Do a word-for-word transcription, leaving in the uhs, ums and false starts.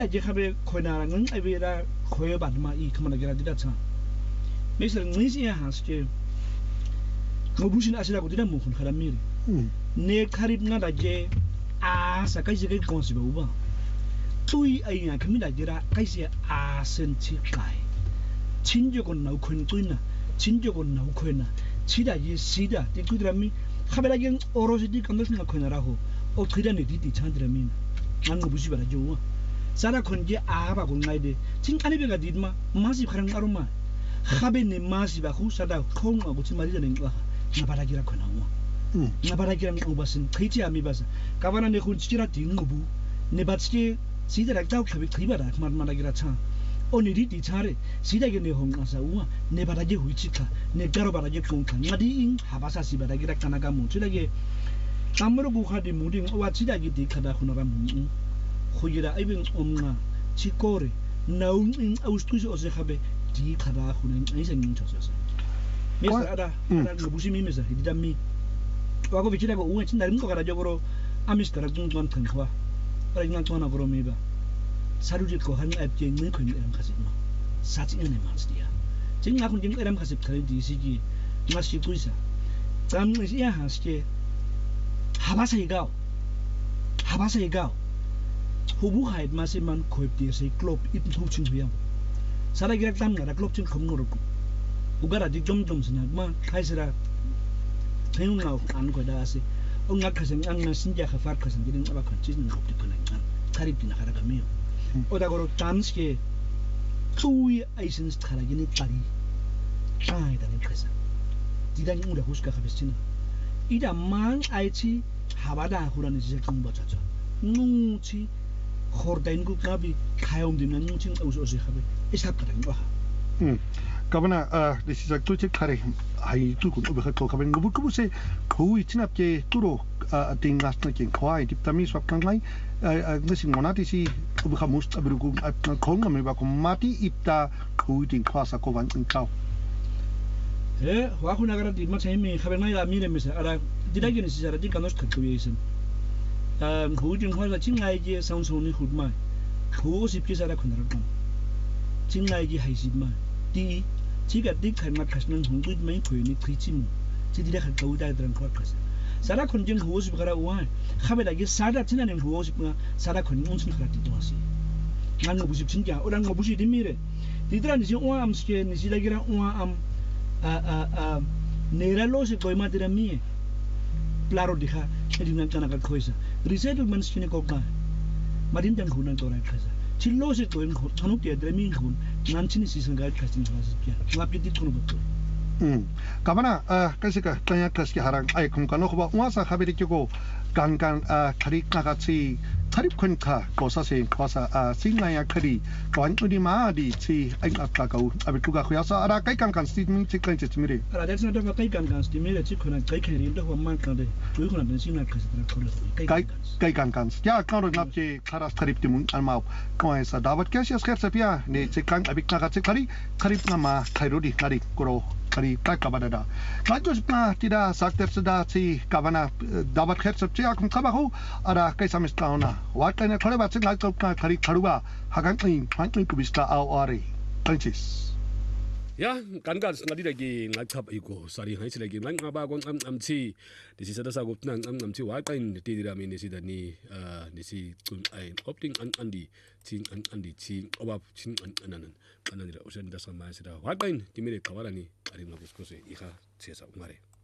je habe koinarangen abira koyo badma I kamana gira didata mesela ngisi ya haske ngobushin asira ko dida mo khun khala miri ne kharib na daje a sakai je kai konsi ba uba tui ai ya kamida gira kai se a senti kai 친족은 나오코인 또있나 친족은 나오코이나 치다지 시다 디쿠드라미 카베라겐 오로지디 감도스나 코이나라고 어 그다네 디디 찬드라미 난거 부시바라 조와 사라 콘제 아바 공나이데 친 아니베가 디드마 마시 카랑 아로마 카베네 마시바 후사다 콩하고 치마리자는 거 나바라기라 코나와 나바라기라 오바신 크이지 아미바사 가바나네 훈치라 딩고부 네바치 시다락 다우 카베 크이바라 마르마라기라 차 오늘이 디차레 시다게 네 홍나사 우와 네 바라게 후이치카 네 가로 바라게 콩카 나디잉 하바사시 바라기라 카나가 무치다게 담으로 고카디 무딩 와 치다게 디카다 후나라 무 후이라 아이빙 옴나 치코레 나웅잉 아우스투시 오세카베 디카다 후는 아이생인 쳤었어 미스터 아다 아다 무시미 미스 디담미 와고 비치다고 우와 친다는 거 가라적으로 아미스터라 중간 탕과 아이난 토나 그로미바 사루지 거한 앱제 는 근이랑 가지 마 사진에 만스디야 진짜 군 좀 이런 가지 그런 디시기 맛이 부이사 잠시야 하스게 하바사이가 하바사이가 후부하이드 마시만 코입디세 클럽 이쁜 통칭 후야 사라기락 담나라 클럽 좀 검노르고 우가라디 좀좀 스나마 카이스라 태용나 안 거다시 엉가 카생 앙나 신자 카파 카생 기능 아바 컨치는 겁디 그냥 카리비나 가라가미요 오다고로 잠시게 투이 아이신스 타라기니 파리 아이다는 그래서 디다니 우리 호스가 가베스치나 이다 망 아이치 하바다 후라는 지적 공부자죠 누치 호르다인구 가비 카용디는 누칭 오소시 하베 이삭가는 거 음 가브나 아 디시작 투치 카레 하이 투군 오베카토 카벤 고부쿠부세 코이 치납게 투로 아 띵가스나게 코아이 딥타미 스왑칸라이 아 ngasi monati si ubha must abrugu konga me ba komati ipta kuitin kwasa ko van kau eh wa kuna gara di matsa mi khabena ya mire misa ara didagi ni sara di kanos khatuyesin um kuitin kwasa chingai je sangsoni hudma ko sipki sara kunara kon chingai ji haisibma di chiga dik khaima khasnan hungui mai khoini khichimu chidira kha kauda dran khwa khasa 사라 컨진 후오십 가라 우와 카베다기 사다 지나는 후오십가 사라 컨 온순 가라티 도와시 난거 부십 진짜 오란 거 부시 디미레 디드란 지 우와 암스케 니시다기라 우와 암아아아 네랄로시 고이마드라미 플라로 디카 에디난 까나가 코이사 리세틀먼트 스키네 코가 마딘단 후난 도라 카사 칠로시 고인 코 찬욱게 드라미 군 난치니 시선가 카스틴 카스키야 마피디 코노 버토 음 가바나 아 그래서가 그냥 그렇게 하랑 아이 공간을 호바 와서 하베리고 간간 아 카리카 같이 카립콘카 고사세 고사 아 싱나야 카리 완우리 마디 치 아이 아까고 아비투가 고야서 알아 kaik간간 스티밍 체크인지 미리 알아 대신에 더 kaik간간 스티미레 치코나 kaik해린도 호만 칸데 조이코나 벤시나 카스트라 콜로 kaik간간 야 카로 납제 카라스 카립티문 알마우 코에서 다봇 캐시스 캡사피아 네 체크한 아비카 같이 카리 카립나마 카이로디 카리 코로 kari tak kabada lanjut na tidak sakter sedasi kabana dapat khetsap cia kum kabahu ada kaisa mistauna watana khole bat sing lakop na kari kharuba hagan ing hantu kubista awari tanchis ya kankan ngadi lagi ngakap iko sari hai lagi nang aba gon am amchi disi sada sa gopna am amchi wa kain ti dira mi nisi dani nisi tun ai opting an andi chin an andi chin oba chin an anan anan dira usen da sama sida wa kain timire kawarani ari ngapus kose iha sesa umare